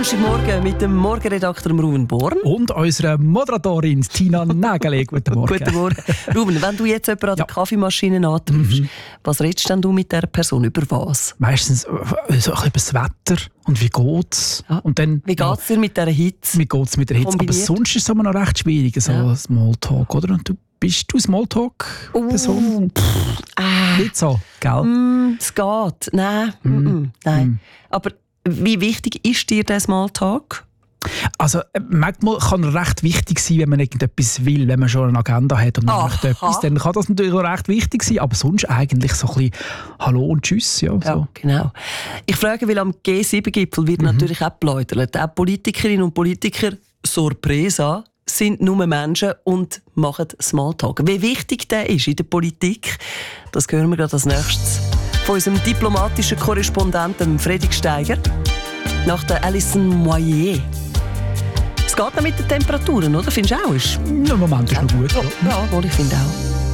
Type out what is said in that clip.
Donnerstagmorgen mit dem Morgenredakteur Ruben Born. Und unserer Moderatorin Tina Nägeli. Guten Morgen. Guten Morgen. Ruben, wenn du jetzt jemanden an der Kaffeemaschine antriffst, was redest denn du mit dieser Person? Über was? Meistens so ein bisschen über das Wetter und wie geht's. Ja. Und dann, Wie geht's dir mit dieser Hitze? Wie geht's mit der Hitze? Aber sonst ist es immer noch recht schwierig, so Smalltalk, oder? Und bist du Smalltalk-Person? Nicht so, gell? Es geht. Nein. Nein. Aber wie wichtig ist dir der Smalltalk? Also manchmal kann er recht wichtig sein, wenn man irgendetwas will, wenn man schon eine Agenda hat und man möchte etwas, dann kann das natürlich auch recht wichtig sein, aber sonst eigentlich so ein bisschen Hallo und Tschüss. Ja, so. Ja, genau. Ich frage, weil am G7-Gipfel wird natürlich auch geläutert. Auch Politikerinnen und Politiker, Sorpresa, sind nur Menschen und machen Smalltalk. Wie wichtig der ist in der Politik, das hören wir gerade als nächstes von unserem diplomatischen Korrespondenten Fredrik Steiger nach der Alison Moyer. Es geht noch mit den Temperaturen, oder? Findest du auch? Im Moment ist noch gut. Ja, wohl, ich finde auch.